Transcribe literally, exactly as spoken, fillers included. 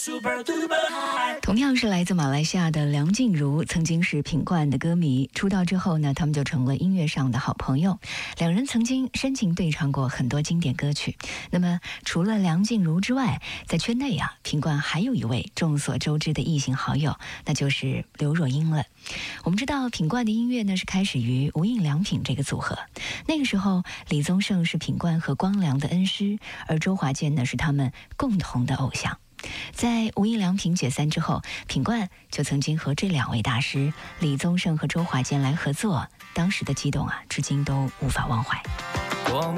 同样是来自马来西亚的梁静茹，曾经是品冠的歌迷。出道之后呢，他们就成了音乐上的好朋友。两人曾经深情对唱过很多经典歌曲。那么，除了梁静茹之外，在圈内啊，品冠还有一位众所周知的异性好友，那就是刘若英了。我们知道，品冠的音乐呢是开始于无印良品这个组合。那个时候，李宗盛是品冠和光良的恩师，而周华健呢是他们共同的偶像。在无印良品解散之后，品冠就曾经和这两位大师李宗盛和周华健来合作，当时的激动啊，至今都无法忘怀。